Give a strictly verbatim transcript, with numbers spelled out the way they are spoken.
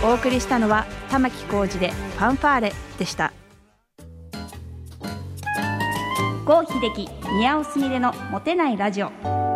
お送りしたのは玉置浩二でファンファーレでした。郷秀樹、宮尾すみれのモテないラジオ。